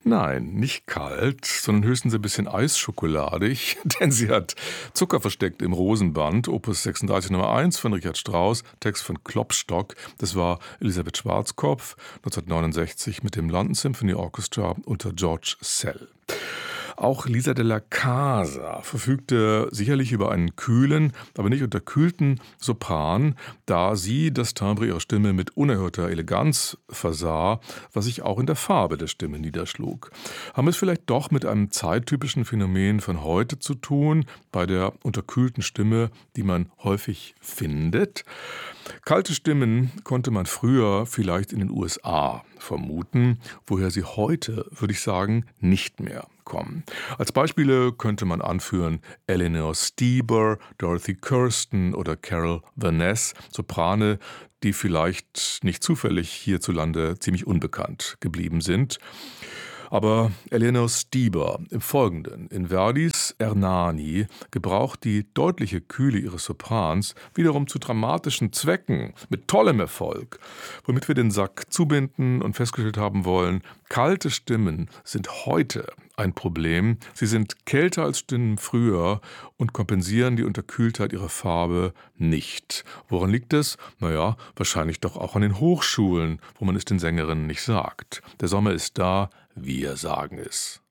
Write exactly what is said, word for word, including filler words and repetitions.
Nein, nicht kalt, sondern höchstens ein bisschen eisschokoladig, denn sie hat Zucker versteckt im Rosenband, Opus sechsunddreißig Nummer eins von Richard Strauss, Text von Klopstock. Das war Elisabeth Schwarzkopf, neunzehnhundertneunundsechzig mit dem London Symphony Orchestra unter George Szell. Auch Lisa de la Casa verfügte sicherlich über einen kühlen, aber nicht unterkühlten Sopran, da sie das Timbre ihrer Stimme mit unerhörter Eleganz versah, was sich auch in der Farbe der Stimme niederschlug. Haben wir es vielleicht doch mit einem zeittypischen Phänomen von heute zu tun, bei der unterkühlten Stimme, die man häufig findet? Kalte Stimmen konnte man früher vielleicht in den U S A vermuten, woher sie heute, würde ich sagen, nicht mehr kommen. Als Beispiele könnte man anführen Eleanor Steber, Dorothy Kirsten oder Carol Vaness, Soprane, die vielleicht nicht zufällig hierzulande ziemlich unbekannt geblieben sind. Aber Eleanor Steber im Folgenden, in Verdis Ernani, gebraucht die deutliche Kühle ihres Soprans wiederum zu dramatischen Zwecken, mit tollem Erfolg, womit wir den Sack zubinden und festgestellt haben wollen, kalte Stimmen sind heute ein Problem. Sie sind kälter als Stimmen früher und kompensieren die Unterkühltheit ihrer Farbe nicht. Woran liegt es? Naja, wahrscheinlich doch auch an den Hochschulen, wo man es den Sängerinnen nicht sagt. Der Sommer ist da, wir sagen es.